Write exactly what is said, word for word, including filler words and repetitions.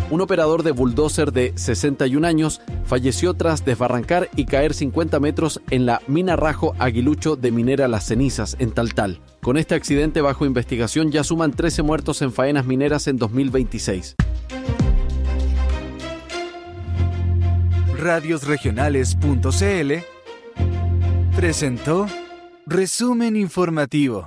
Un operador de bulldozer de sesenta y un años falleció tras desbarrancar y caer cincuenta metros en la mina Rajo Aguilucho de Minera Las Cenizas, en Taltal. Con este accidente bajo investigación ya suman trece muertos en faenas mineras en dos mil veintiséis. radiosregionales punto c l presentó Resumen Informativo.